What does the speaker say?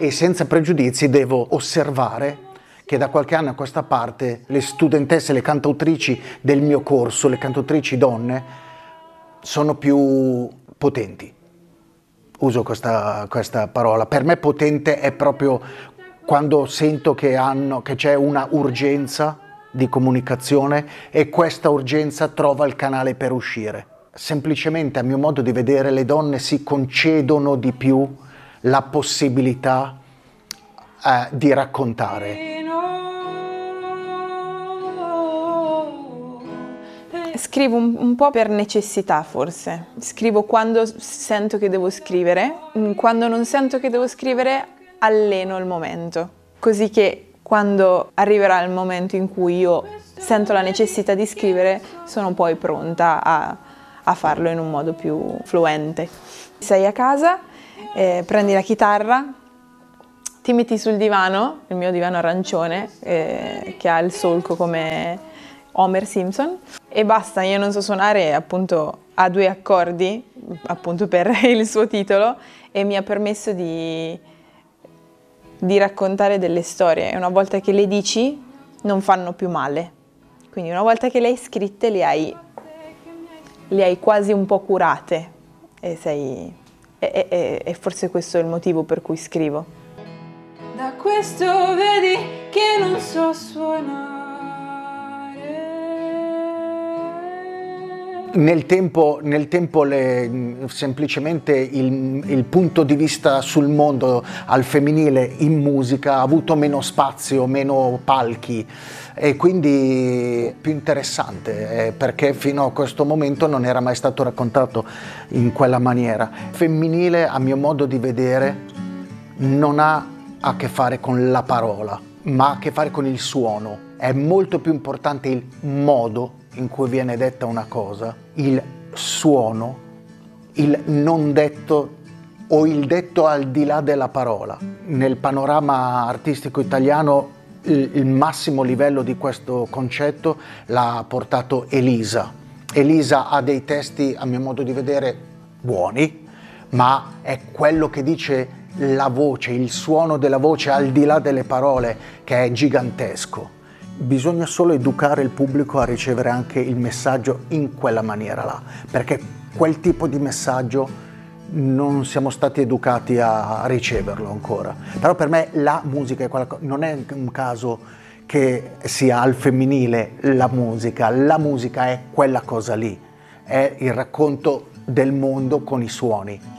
e senza pregiudizi devo osservare che da qualche anno a questa parte le studentesse, le cantautrici del mio corso, le cantautrici donne, sono più potenti. Uso questa parola. Per me potente è proprio quando sento che c'è una urgenza di comunicazione e questa urgenza trova il canale per uscire. Semplicemente, a mio modo di vedere, le donne si concedono di più la possibilità di raccontare. Scrivo un po' per necessità, forse. Scrivo quando sento che devo scrivere. Quando non sento che devo scrivere, alleno il momento. Così che quando arriverà il momento in cui io sento la necessità di scrivere, sono poi pronta a farlo in un modo più fluente. Sei a casa, prendi la chitarra, ti metti sul divano, il mio divano arancione, che ha il solco come Homer Simpson, e basta. Io non so suonare, appunto, a 2 accordi, appunto per il suo titolo, e mi ha permesso di raccontare delle storie, e una volta che le dici non fanno più male. Quindi una volta che le hai scritte le hai quasi un po' curate, e forse questo è il motivo per cui scrivo. Da questo vedi che non so suonare. Nel tempo semplicemente il punto di vista sul mondo al femminile in musica ha avuto meno spazio, meno palchi, e quindi più interessante, perché fino a questo momento non era mai stato raccontato in quella maniera. Femminile, a mio modo di vedere, non ha a che fare con la parola, ma ha a che fare con il suono. È molto più importante il modo in cui viene detta una cosa, il suono, il non detto o il detto al di là della parola. Nel panorama artistico italiano il massimo livello di questo concetto l'ha portato Elisa. Elisa ha dei testi, a mio modo di vedere, buoni, ma è quello che dice la voce, il suono della voce al di là delle parole, che è gigantesco. Bisogna solo educare il pubblico a ricevere anche il messaggio in quella maniera là, perché quel tipo di messaggio non siamo stati educati a riceverlo ancora. Però per me la musica è non è un caso che sia al femminile la musica è quella cosa lì, è il racconto del mondo con i suoni.